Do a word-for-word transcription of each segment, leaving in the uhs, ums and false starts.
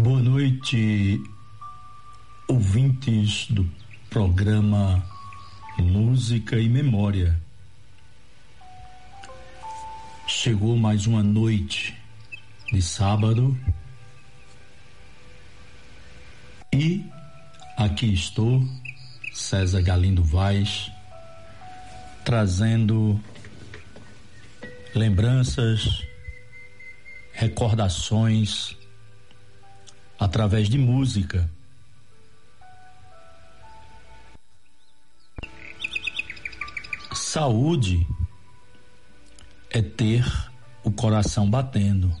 Boa noite, ouvintes do programa Música e Memória. Chegou mais uma noite de sábado e aqui estou, César Galindo Vaz, trazendo lembranças, recordações através de música. Saúde é ter o coração batendo.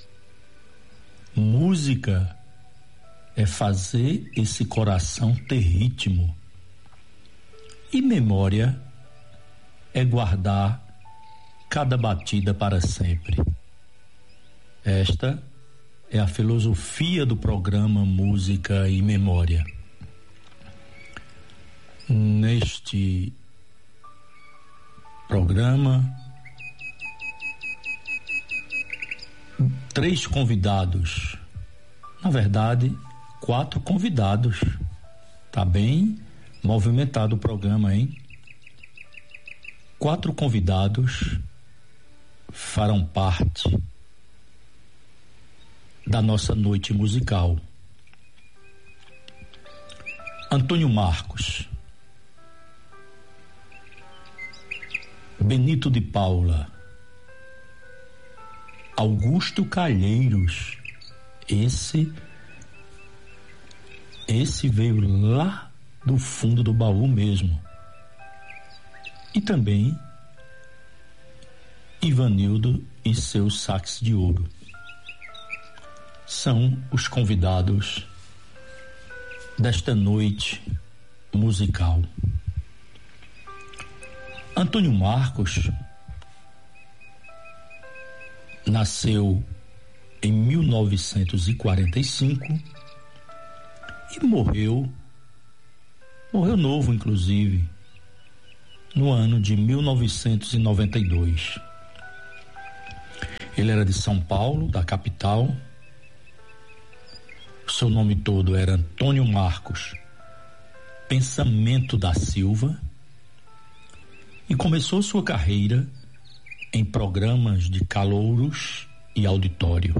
Música é fazer esse coração ter ritmo. E memória é guardar cada batida para sempre. Esta é a filosofia do programa Música e Memória. Neste programa, três convidados, na verdade, quatro convidados. Tá bem movimentado o programa, hein? Quatro convidados farão parte da nossa noite musical. Antônio Marcos, Benito de Paula, Augusto Calheiros, esse esse veio lá do fundo do baú mesmo, e também Ivanildo e seus sax de ouro. São os convidados desta noite musical. Antônio Marcos nasceu em mil novecentos e quarenta e cinco e morreu, morreu novo inclusive, no ano de mil novecentos e noventa e dois. Ele era de São Paulo, da capital. O seu nome todo era Antônio Marcos Pensamento da Silva, e começou sua carreira em programas de calouros e auditório.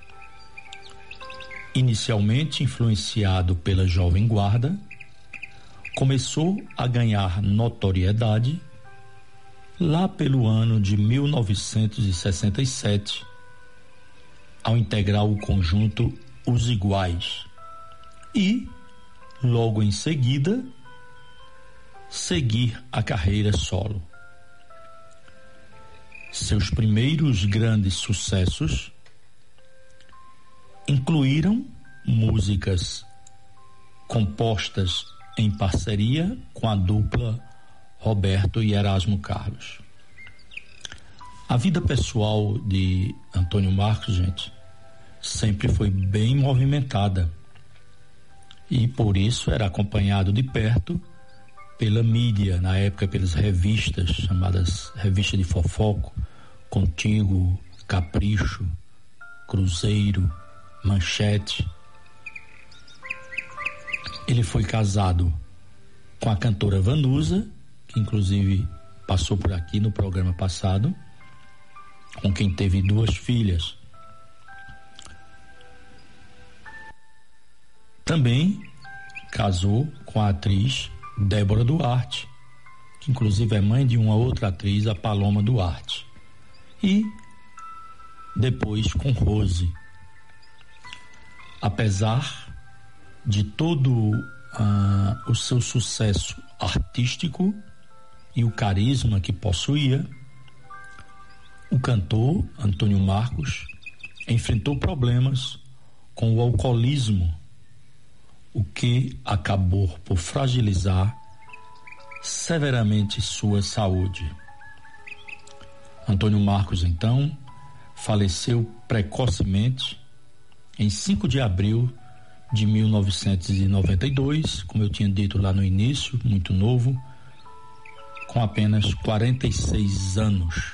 Inicialmente influenciado pela Jovem Guarda, começou a ganhar notoriedade lá pelo ano de mil novecentos e sessenta e sete, ao integrar o conjunto Os Iguais, e, logo em seguida, seguir a carreira solo. Seus primeiros grandes sucessos incluíram músicas compostas em parceria com a dupla Roberto e Erasmo Carlos. A vida pessoal de Antônio Marcos, gente, sempre foi bem movimentada, e por isso era acompanhado de perto pela mídia, na época pelas revistas, chamadas revistas de fofoco, Contigo, Capricho, Cruzeiro, Manchete. Ele foi casado com a cantora Vanusa, que inclusive passou por aqui no programa passado, com quem teve duas filhas. Também casou com a atriz Débora Duarte, que inclusive é mãe de uma outra atriz, a Paloma Duarte. E depois com Rose. Apesar de todo uh, o seu sucesso artístico e o carisma que possuía, o cantor Antônio Marcos enfrentou problemas com o alcoolismo, o que acabou por fragilizar severamente sua saúde. Antônio Marcos, então, faleceu precocemente em cinco de abril de mil novecentos e noventa e dois, como eu tinha dito lá no início, muito novo, com apenas quarenta e seis anos,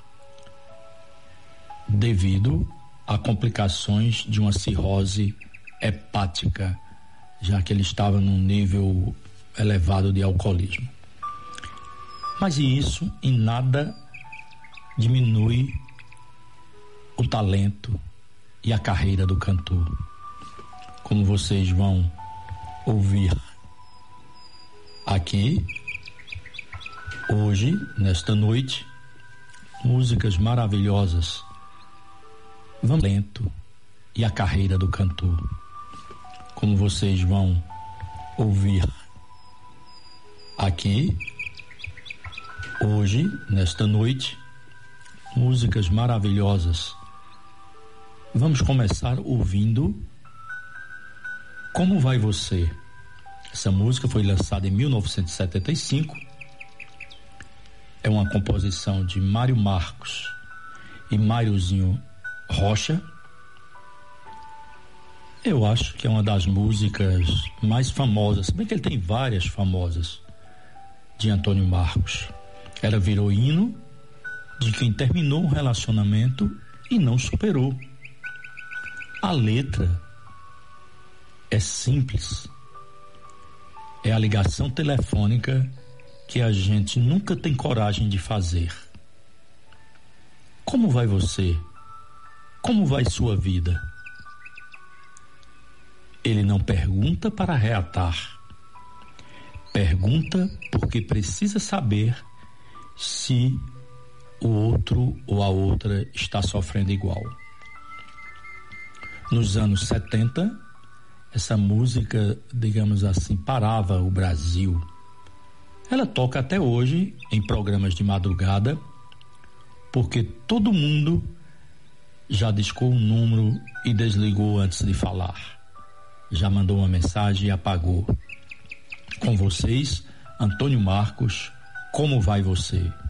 devido a complicações de uma cirrose hepática, já que ele estava num nível elevado de alcoolismo. Mas isso em nada diminui o talento e a carreira do cantor. Como vocês vão ouvir aqui, hoje, nesta noite, músicas maravilhosas. Vamos lento e a carreira do cantor. Como vocês vão ouvir aqui, hoje, nesta noite, músicas maravilhosas. Vamos começar ouvindo Como Vai Você? Essa música foi lançada em mil novecentos e setenta e cinco. É uma composição de Mário Marcos e Máriozinho Rocha. Eu acho que é uma das músicas mais famosas, se bem que ele tem várias famosas, de Antônio Marcos. Ela virou hino de quem terminou um relacionamento e não superou. A letra é simples. É a ligação telefônica que a gente nunca tem coragem de fazer. Como vai você? Como vai sua vida? Ele não pergunta para reatar. Pergunta porque precisa saber se o outro ou a outra está sofrendo igual. Nos anos setenta, essa música, digamos assim, parava o Brasil. Ela toca até hoje em programas de madrugada, porque todo mundo já discou um número e desligou antes de falar. Já mandou uma mensagem e apagou. Com vocês, Antônio Marcos, Como Vai Você?